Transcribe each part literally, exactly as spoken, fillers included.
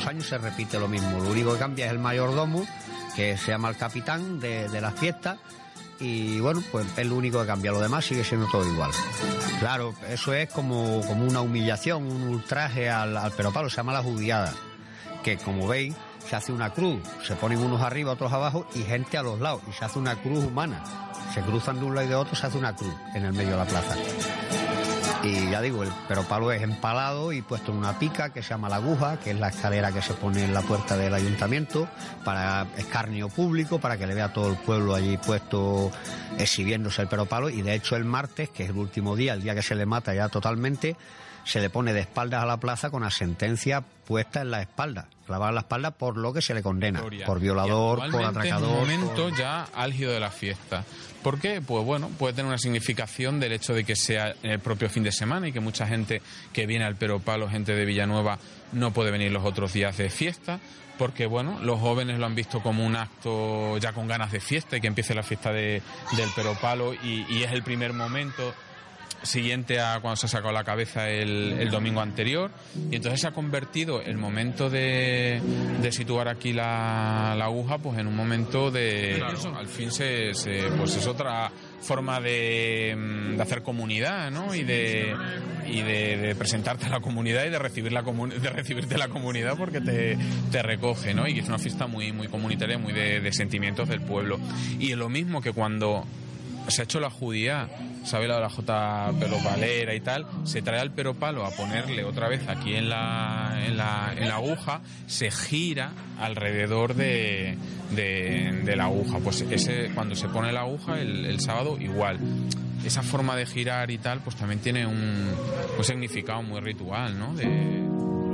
los años se repite lo mismo. Lo único que cambia es el mayordomo, que se llama el capitán de, de la fiesta, y bueno, pues es lo único que cambia. Lo demás sigue siendo todo igual. Claro, eso es como, como una humillación, un ultraje al, al peropalo, se llama la judiada, que como veis se hace una cruz, se ponen unos arriba, otros abajo y gente a los lados, y se hace una cruz humana, se cruzan de un lado y de otro, se hace una cruz en el medio de la plaza. Y ya digo, el peropalo es empalado y puesto en una pica que se llama la aguja, que es la escalera que se pone en la puerta del ayuntamiento para escarnio público, para que le vea todo el pueblo allí puesto exhibiéndose el peropalo. Y de hecho el martes, que es el último día, el día que se le mata ya totalmente, se le pone de espaldas a la plaza con la sentencia puesta en la espalda, clavada en la espalda por lo que se le condena, Gloria. por violador, por atracador. Es un momento por... ya álgido de la fiesta. ¿Por qué? Pues bueno, puede tener una significación del hecho de que sea en el propio fin de semana y que mucha gente que viene al peropalo, gente de Villanueva, no puede venir los otros días de fiesta, porque bueno, los jóvenes lo han visto como un acto ya con ganas de fiesta y que empiece la fiesta de, del peropalo y, y es el primer momento siguiente a cuando se ha sacado la cabeza el, el domingo anterior, y entonces se ha convertido el momento de, de situar aquí la, la aguja pues en un momento de claro, al fin se, se pues es otra forma de, de hacer comunidad, ¿no? Y de y de, de presentarte a la comunidad y de recibir la comun, de recibirte la comunidad porque te, te recoge, ¿no? Y que es una fiesta muy muy comunitaria, muy de, de sentimientos del pueblo. Y es lo mismo que cuando se ha hecho la judía, sabe la de la Jota peropalera y tal, se trae al peropalo a ponerle otra vez aquí en la, en la, en la aguja, se gira alrededor de, de, de la aguja. Pues ese, cuando se pone la aguja el, el sábado igual. Esa forma de girar y tal, pues también tiene un, un significado muy ritual, ¿no? De...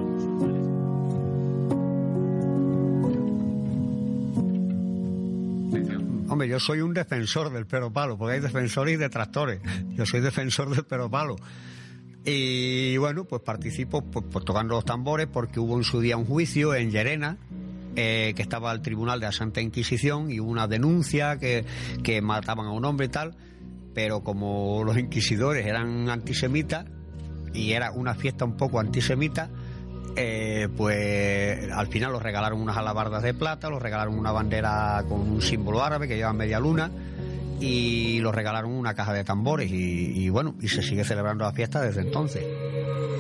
Hombre, yo soy un defensor del peropalo, porque hay defensores y detractores. Yo soy defensor del peropalo. Y bueno, pues participo pues, pues, tocando los tambores, porque hubo en su día un juicio en Llerena, eh, que estaba el tribunal de la Santa Inquisición, y hubo una denuncia que, que mataban a un hombre y tal, pero como los inquisidores eran antisemitas, y era una fiesta un poco antisemita, Eh, pues al final los regalaron unas alabardas de plata, los regalaron una bandera con un símbolo árabe que lleva media luna y los regalaron una caja de tambores y, y bueno, y se sigue celebrando la fiesta desde entonces.